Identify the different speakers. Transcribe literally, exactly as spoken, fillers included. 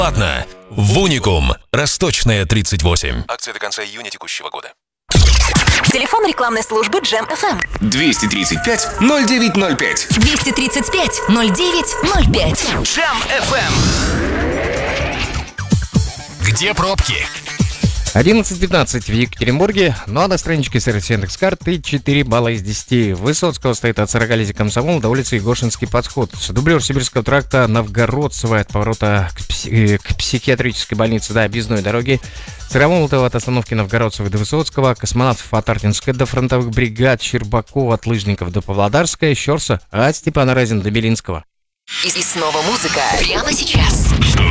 Speaker 1: Бесплатно. В Уникум. Росточная, тридцать восемь. Акция до конца июня текущего года.
Speaker 2: Телефон рекламной службы Джем эф эм.
Speaker 3: двести тридцать пять ноль девять ноль пять.
Speaker 2: двести тридцать пять ноль девять ноль пять.
Speaker 3: Джем эф эм.
Speaker 1: Где пробки?
Speaker 4: одиннадцать пятнадцать в Екатеринбурге, ну а на страничке сервиса Яндекс.Карт и четыре балла из десяти. Высоцкого стоит от сорока лети Комсомол до улицы Егошинский подход. Дублер Сибирского тракта Новгородцева от поворота к, пси- к психиатрической больнице до объездной дороги. Сыромолотова от остановки Новгородцева до Высоцкого. Космонавтов от Артинской до фронтовых бригад. Щербакова от Лыжников до Павлодарской. Щерса от Степана Разина до Белинского.
Speaker 2: И снова музыка прямо сейчас.